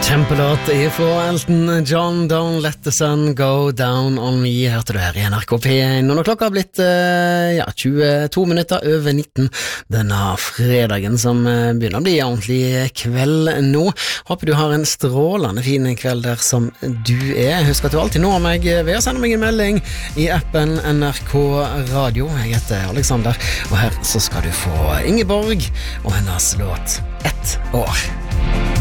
Kjempelåt fra Elton John, Don't Let the Sun Go Down on Me, hørte du her i NRK P1. Og når klokka har blitt 22 minutter over 19 denne fredagen som begynner å bli ordentlig kveld nå. Håper du har en strålende fin kveld der som du er. Husk at du alltid når meg ved å sende meg en melding i appen NRK Radio. Jeg heter Alexander, og her så skal du få Ingeborg og hennes låt 1 år.